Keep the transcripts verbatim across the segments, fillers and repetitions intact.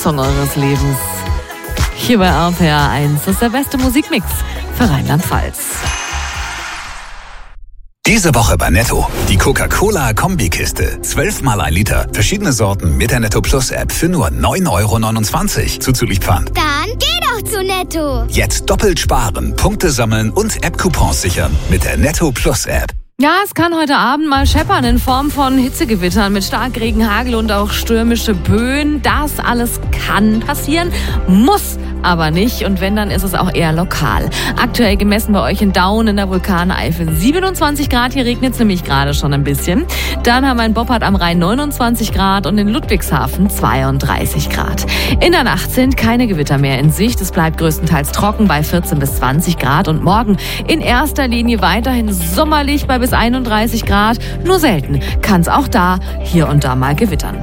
Song eures Lebens. Hier bei R P R eins. Das ist der beste Musikmix für Rheinland-Pfalz. Diese Woche bei Netto. Die Coca-Cola-Kombikiste. Zwölfmal ein Liter. Verschiedene Sorten mit der Netto Plus App für nur neun Euro neunundzwanzig. Zuzüglich Pfand. Dann geh doch zu Netto. Jetzt doppelt sparen, Punkte sammeln und App-Coupons sichern mit der Netto Plus App. Ja, es kann heute Abend mal scheppern in Form von Hitzegewittern mit Starkregen, Hagel und auch stürmische Böen. Das alles kann passieren, muss aber nicht. Und wenn, dann ist es auch eher lokal. Aktuell gemessen bei euch in Daun in der Vulkaneifel siebenundzwanzig Grad. Hier regnet es nämlich gerade schon ein bisschen. Dann haben wir in Boppard am Rhein neunundzwanzig Grad und in Ludwigshafen zweiunddreißig Grad. In der Nacht sind keine Gewitter mehr in Sicht. Es bleibt größtenteils trocken bei vierzehn bis zwanzig Grad. Und morgen in erster Linie weiterhin sommerlich bei bis einunddreißig Grad. Nur selten kann es auch da hier und da mal gewittern.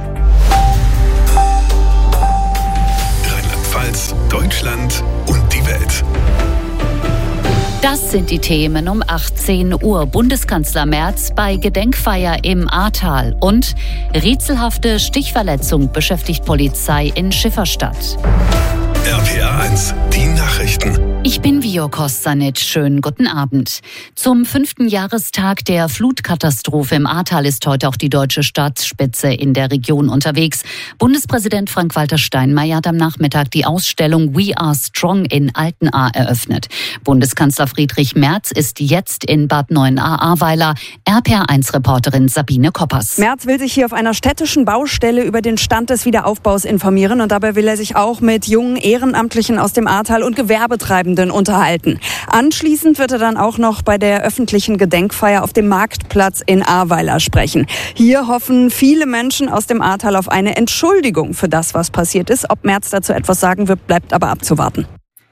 Rheinland-Pfalz, Deutschland und die Welt. Das sind die Themen um achtzehn Uhr. Bundeskanzler Merz bei Gedenkfeier im Ahrtal. Und rätselhafte Stichverletzung beschäftigt Polizei in Schifferstadt. R P R eins, die Nachrichten. Ich bin Vio Kostanic. Schönen guten Abend. Zum fünften Jahrestag der Flutkatastrophe im Ahrtal ist heute auch die deutsche Staatsspitze in der Region unterwegs. Bundespräsident Frank-Walter Steinmeier hat am Nachmittag die Ausstellung We Are Strong in Altenahr eröffnet. Bundeskanzler Friedrich Merz ist jetzt in Bad Neuenahr-Ahrweiler. R P R eins Reporterin Sabine Koppers. Merz will sich hier auf einer städtischen Baustelle über den Stand des Wiederaufbaus informieren und dabei will er sich auch mit jungen Ehrenamtlichen aus dem Ahrtal und Gewerbetreibenden unterhalten. Anschließend wird er dann auch noch bei der öffentlichen Gedenkfeier auf dem Marktplatz in Ahrweiler sprechen. Hier hoffen viele Menschen aus dem Ahrtal auf eine Entschuldigung für das, was passiert ist. Ob Merz dazu etwas sagen wird, bleibt aber abzuwarten.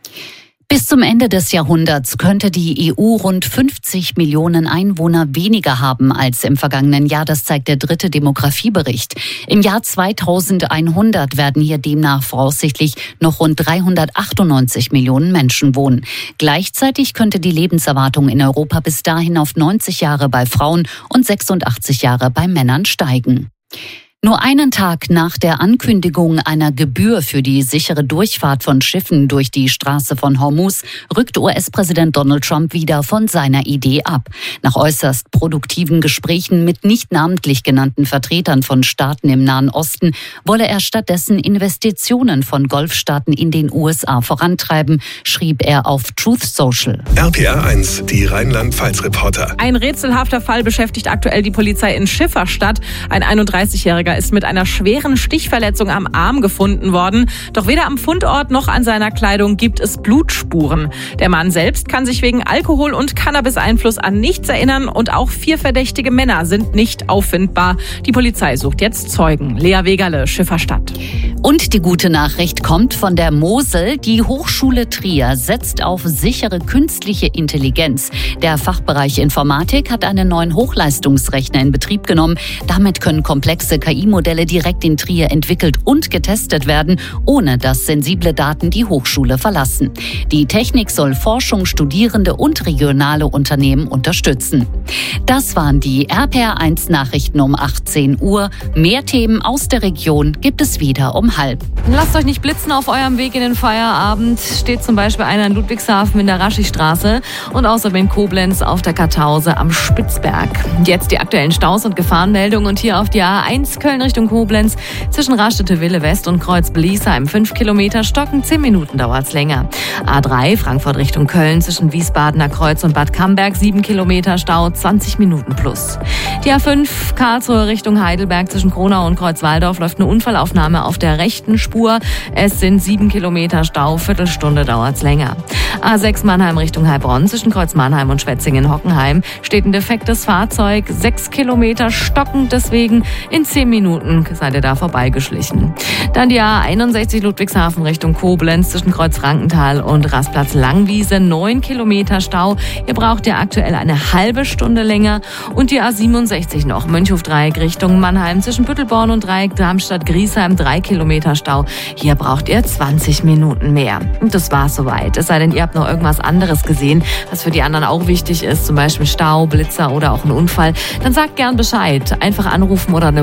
Bis zum Ende des Jahrhunderts könnte die E U rund fünfzig Millionen Einwohner weniger haben als im vergangenen Jahr. Das zeigt der dritte Demografiebericht. Im Jahr zweitausendeinhundert werden hier demnach voraussichtlich noch rund dreihundertachtundneunzig Millionen Menschen wohnen. Gleichzeitig könnte die Lebenserwartung in Europa bis dahin auf neunzig Jahre bei Frauen und sechsundachtzig Jahre bei Männern steigen. Nur einen Tag nach der Ankündigung einer Gebühr für die sichere Durchfahrt von Schiffen durch die Straße von Hormuz rückt U S-Präsident Donald Trump wieder von seiner Idee ab. Nach äußerst produktiven Gesprächen mit nicht namentlich genannten Vertretern von Staaten im Nahen Osten wolle er stattdessen Investitionen von Golfstaaten in den U S A vorantreiben, schrieb er auf Truth Social. R P R eins, die Rheinland-Pfalz-Reporter. Ein rätselhafter Fall beschäftigt aktuell die Polizei in Schifferstadt. Ein einunddreißigjähriger ist mit einer schweren Stichverletzung am Arm gefunden worden. Doch weder am Fundort noch an seiner Kleidung gibt es Blutspuren. Der Mann selbst kann sich wegen Alkohol- und Cannabis-Einfluss an nichts erinnern und auch vier verdächtige Männer sind nicht auffindbar. Die Polizei sucht jetzt Zeugen. Lea Wegerle, Schifferstadt. Und die gute Nachricht kommt von der Mosel. Die Hochschule Trier setzt auf sichere künstliche Intelligenz. Der Fachbereich Informatik hat einen neuen Hochleistungsrechner in Betrieb genommen. Damit können komplexe K I-Modelle direkt in Trier entwickelt und getestet werden, ohne dass sensible Daten die Hochschule verlassen. Die Technik soll Forschung, Studierende und regionale Unternehmen unterstützen. Das waren die R P R eins Nachrichten um achtzehn Uhr. Mehr Themen aus der Region gibt es wieder um halb. Lasst euch nicht blitzen auf eurem Weg in den Feierabend. Steht zum Beispiel einer in Ludwigshafen in der Raschistraße und außerdem in Koblenz auf der Kartause am Spitzberg. Jetzt die aktuellen Staus und Gefahrenmeldungen und hier auf die A eins Köln Richtung Koblenz zwischen Rastede-Wille West und Kreuz-Bliesheim. fünf Kilometer Stocken, zehn Minuten dauert's länger. A drei Frankfurt Richtung Köln zwischen Wiesbadener Kreuz und Bad Camberg, sieben Kilometer Stau, zwanzig Minuten plus. Die A fünf Karlsruhe Richtung Heidelberg zwischen Kronau und Kreuzwaldorf läuft eine Unfallaufnahme auf der rechten Spur. Es sind sieben Kilometer Stau, Viertelstunde dauert's länger. A sechs Mannheim Richtung Heilbronn zwischen Kreuz Mannheim und Schwetzingen-Hockenheim steht ein defektes Fahrzeug, sechs Kilometer stockend, deswegen in zehn Minuten seid ihr da vorbeigeschlichen. Dann die A einundsechzig Ludwigshafen Richtung Koblenz zwischen Kreuz Frankenthal und Rastplatz Langwiese, neun Kilometer Stau. Ihr braucht ja aktuell eine halbe Stunde länger. Und die A siebenundsechzig noch, Mönchhof-Dreieck Richtung Mannheim zwischen Büttelborn und Dreieck, Darmstadt-Griesheim, drei Kilometer Stau. Hier braucht ihr zwanzig Minuten mehr. Und das war's soweit. Es sei denn, ihr habt noch irgendwas anderes gesehen, was für die anderen auch wichtig ist, zum Beispiel Stau, Blitzer oder auch ein Unfall. Dann sagt gern Bescheid. Einfach anrufen oder eine WhatsApp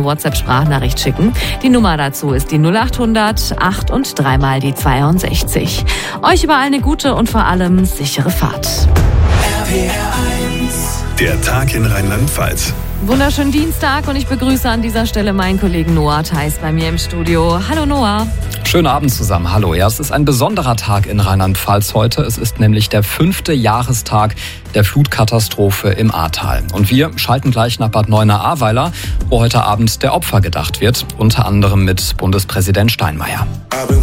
Sprachnachricht schicken. Die Nummer dazu ist die null acht hundert acht und dreimal die zweiundsechzig. Euch überall eine gute und vor allem sichere Fahrt. R P R eins. Der Tag in Rheinland-Pfalz. Wunderschönen Dienstag und ich begrüße an dieser Stelle meinen Kollegen Noah Theis bei mir im Studio. Hallo Noah. Schönen Abend zusammen. Hallo. Ja, es ist ein besonderer Tag in Rheinland-Pfalz heute. Es ist nämlich der fünfte Jahrestag der Flutkatastrophe im Ahrtal. Und wir schalten gleich nach Bad Neuenahr-Ahrweiler, wo heute Abend der Opfer gedacht wird, unter anderem mit Bundespräsident Steinmeier. I've been